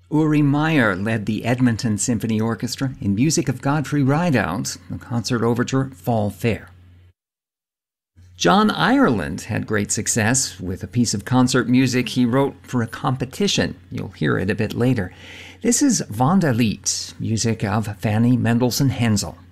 Uri Meyer led the Edmonton Symphony Orchestra in music of Godfrey Rideout, the concert overture Fall Fair. John Ireland had great success with a piece of concert music he wrote for a competition. You'll hear it a bit later. This is Wunderlied, music of Fanny Mendelssohn Hensel.